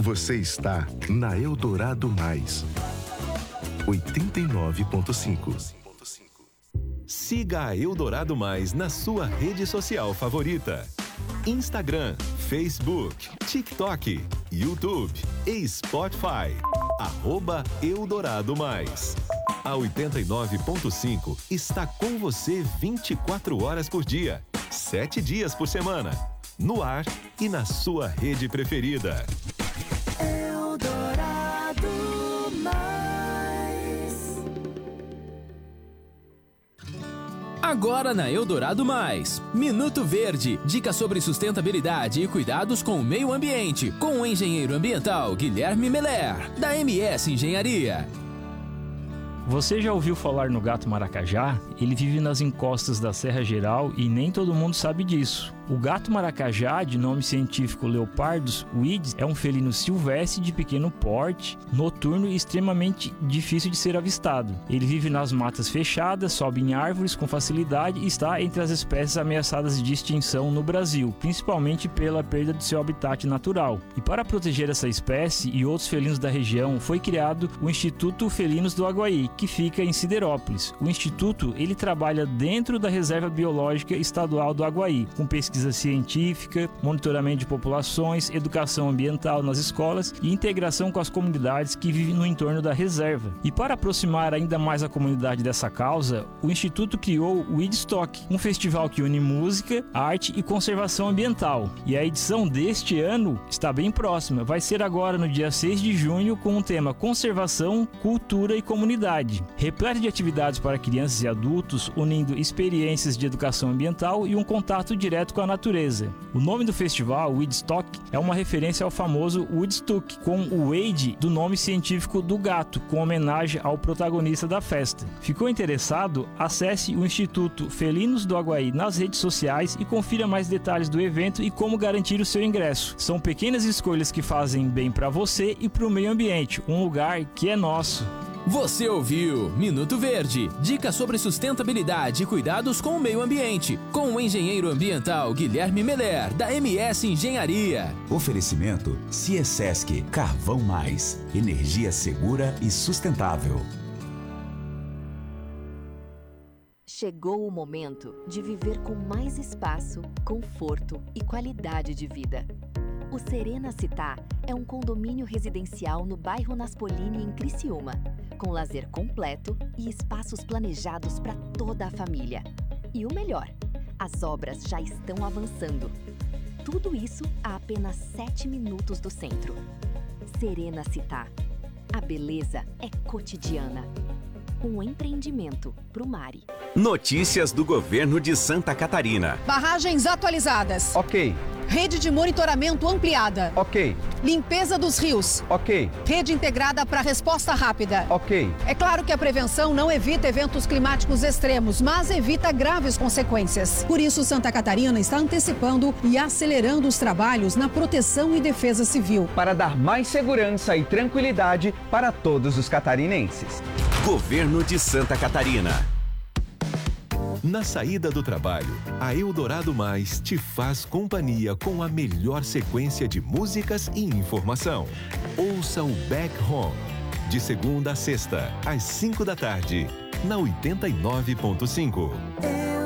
Você está na Eldorado Mais 89.5. Siga a Eldorado Mais na sua rede social favorita: Instagram, Facebook, TikTok, YouTube e Spotify. @Eldorado Mais. A 89.5 está com você 24 horas por dia, 7 dias por semana. No ar e na sua rede preferida. Eldorado Mais. Agora na Eldorado Mais, Minuto Verde, dicas sobre sustentabilidade e cuidados com o meio ambiente, com o engenheiro ambiental Guilherme Meller, da MS Engenharia. Você já ouviu falar no gato maracajá? Ele vive nas encostas da Serra Geral e nem todo mundo sabe disso. O gato maracajá, de nome científico Leopardus wides, é um felino silvestre de pequeno porte, noturno e extremamente difícil de ser avistado. Ele vive nas matas fechadas, sobe em árvores com facilidade e está entre as espécies ameaçadas de extinção no Brasil, principalmente pela perda de seu habitat natural. E para proteger essa espécie e outros felinos da região, foi criado o Instituto Felinos do Aguaí, que fica em Siderópolis. O instituto ele trabalha dentro da Reserva Biológica Estadual do Aguaí, com pesquisa científica, monitoramento de populações, educação ambiental nas escolas e integração com as comunidades que vivem no entorno da reserva. E para aproximar ainda mais a comunidade dessa causa, o instituto criou o Woodstock, um festival que une música, arte e conservação ambiental. E a edição deste ano está bem próxima, vai ser agora no dia 6 de junho com o tema Conservação, Cultura e Comunidade. Repleto de atividades para crianças e adultos, unindo experiências de educação ambiental e um contato direto com a natureza. O nome do festival, Woodstock, é uma referência ao famoso Woodstock, com o Wade do nome científico do gato, com homenagem ao protagonista da festa. Ficou interessado? Acesse o Instituto Felinos do Aguaí nas redes sociais e confira mais detalhes do evento e como garantir o seu ingresso. São pequenas escolhas que fazem bem para você e para o meio ambiente, um lugar que é nosso. Você ouviu Minuto Verde, dicas sobre sustentabilidade e cuidados com o meio ambiente, com o engenheiro ambiental Guilherme Meller, da MS Engenharia. Oferecimento Ciesesc, Carvão Mais, energia segura e sustentável. Chegou o momento de viver com mais espaço, conforto e qualidade de vida. O Serena Città é um condomínio residencial no bairro Naspolini, em Criciúma, com lazer completo e espaços planejados para toda a família. E o melhor, as obras já estão avançando. Tudo isso a apenas 7 minutos do centro. Serena Città. A beleza é cotidiana. Um empreendimento Prumari. Notícias do governo de Santa Catarina. Barragens atualizadas. Ok. Rede de monitoramento ampliada. Ok. Limpeza dos rios. Ok. Rede integrada para resposta rápida. Ok. É claro que a prevenção não evita eventos climáticos extremos, mas evita graves consequências. Por isso, Santa Catarina está antecipando e acelerando os trabalhos na proteção e defesa civil. Para dar mais segurança e tranquilidade para todos os catarinenses. Governo de Santa Catarina. Na saída do trabalho, a Eldorado Mais te faz companhia com a melhor sequência de músicas e informação. Ouça o Back Home, de segunda a sexta, às 5 da tarde, na 89.5.